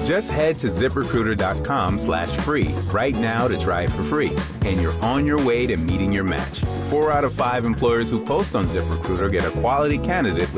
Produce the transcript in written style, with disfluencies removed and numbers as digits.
Just head to ZipRecruiter.com/free right now to try it for free, and you're on your way to meeting your match. 4 out of 5 employers who post on ZipRecruiter get a quality candidate